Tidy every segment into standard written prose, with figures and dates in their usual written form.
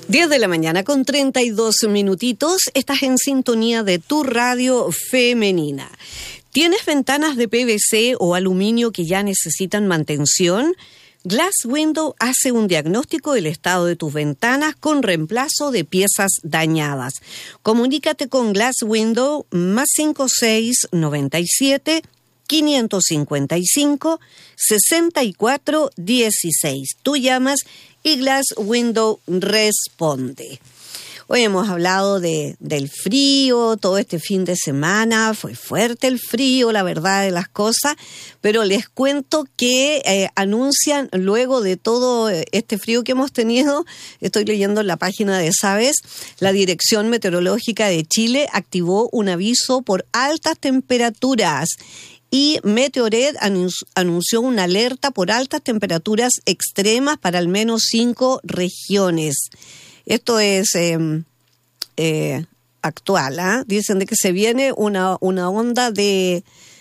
10 de la mañana con 32 minutitos, estás en sintonía de tu radio femenina. ¿Tienes ventanas de PVC o aluminio que ya necesitan mantención? Glass Window hace un diagnóstico del estado de tus ventanas con reemplazo de piezas dañadas. Comunícate con Glass Window más 5697 555 6416. Tú llamas y Glass Window responde. Hoy hemos hablado del frío, todo este fin de semana, fue fuerte el frío, la verdad de las cosas, pero les cuento que anuncian luego de todo este frío que hemos tenido, estoy leyendo en la página de SABES, la Dirección Meteorológica de Chile activó un aviso por altas temperaturas. Y Meteored anunció una alerta por altas temperaturas extremas para al menos 5 regiones. Esto es actual, ¿eh? Dicen de que se viene una onda de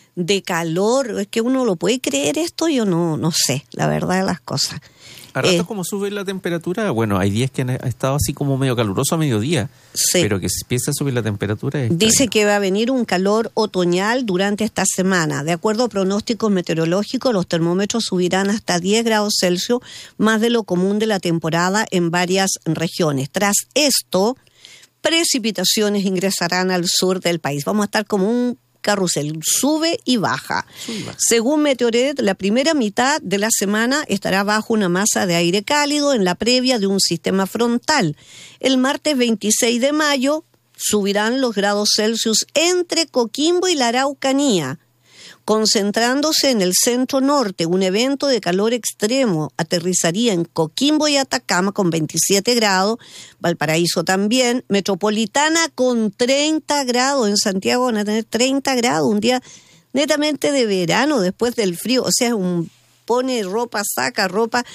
calor. Es que uno lo puede creer esto, yo no sé, la verdad de las cosas. A ratos como sube la temperatura, bueno, hay días que han estado así como medio caluroso a mediodía, sí. Pero que se empieza a subir la temperatura. Dice que va a venir un calor otoñal durante esta semana. De acuerdo a pronósticos meteorológicos, los termómetros subirán hasta 10 grados Celsius, más de lo común de la temporada en varias regiones. Tras esto, precipitaciones ingresarán al sur del país. Vamos a estar como un carrusel, sube y baja. Según Meteored, la primera mitad de la semana estará bajo una masa de aire cálido en la previa de un sistema frontal. El martes 26 de mayo subirán los grados Celsius entre Coquimbo y la Araucanía, concentrándose en el centro norte. Un evento de calor extremo aterrizaría en Coquimbo y Atacama con 27 grados, Valparaíso también, Metropolitana con 30 grados, en Santiago van a tener 30 grados, un día netamente de verano después del frío, o sea, pone ropa, saca ropa,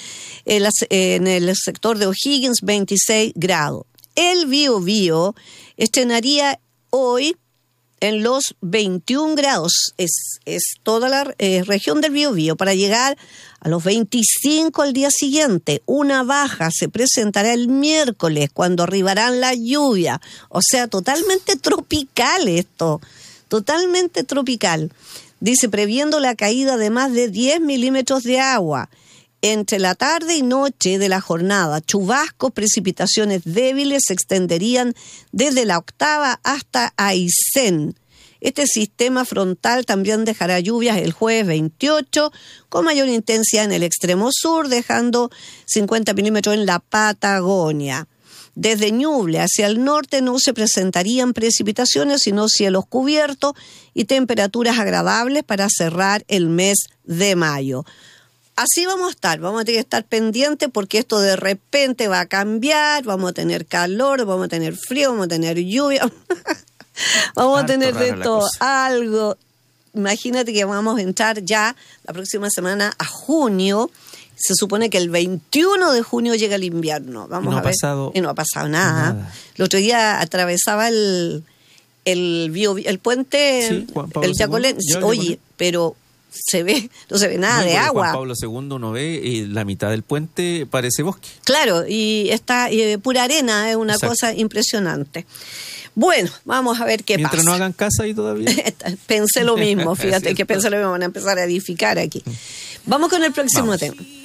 en el sector de O'Higgins 26 grados. El Biobío estrenaría hoy en los 21 grados, es toda la región del Biobío, para llegar a los 25 al día siguiente. Una baja se presentará el miércoles, cuando arribarán la lluvia. O sea, totalmente tropical esto, totalmente tropical. Dice, previendo la caída de más de 10 milímetros de agua entre la tarde y noche de la jornada. Chubascos, precipitaciones débiles se extenderían desde la Octava hasta Aysén. Este sistema frontal también dejará lluvias el jueves 28, con mayor intensidad en el extremo sur, dejando 50 milímetros en la Patagonia. Desde Ñuble hacia el norte no se presentarían precipitaciones, sino cielos cubiertos y temperaturas agradables para cerrar el mes de mayo. Así vamos a tener que estar pendientes porque esto de repente va a cambiar, vamos a tener calor, vamos a tener frío, vamos a tener lluvia, vamos a tener de todo, algo. Imagínate que vamos a entrar ya la próxima semana a junio, se supone que el 21 de junio llega el invierno, vamos a ver, y no ha pasado nada. El otro día atravesaba el puente, sí, el Yacolén, oye, pero no se ve nada de agua. Juan Pablo II uno ve y la mitad del puente parece bosque. Claro, y está pura arena, es una cosa impresionante. Bueno, vamos a ver qué pasa. Mientras no hagan casa ahí todavía. Pensé lo mismo, fíjate que pensé lo mismo, van a empezar a edificar aquí. Vamos con el próximo tema.